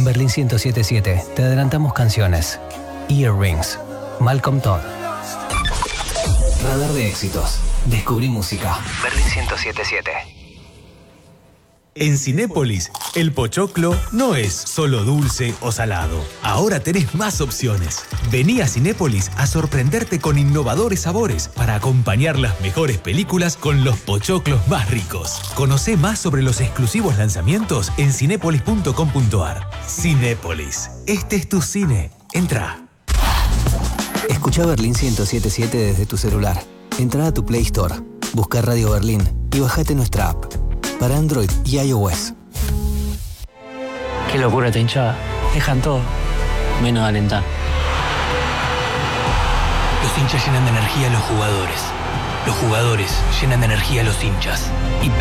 Berlín 107.7 te adelantamos canciones. Earrings, Malcolm Todd. Radar de éxitos. Descubrí música. Berlín 107.7. En Cinépolis, el pochoclo no es solo dulce o salado. Ahora tenés más opciones. Vení a Cinépolis a sorprenderte con innovadores sabores para acompañar las mejores películas con los pochoclos más ricos. Conocé más sobre los exclusivos lanzamientos en cinépolis.com.ar. Cinépolis. Este es tu cine. Entra. Escucha Berlín 107.7 desde tu celular. Entra a tu Play Store, busca Radio Berlín y bajate nuestra app. Para Android y iOS. Qué locura esta hinchada. Dejan todo, menos de alentar. Los hinchas llenan de energía a los jugadores. Los jugadores llenan de energía a los hinchas. Y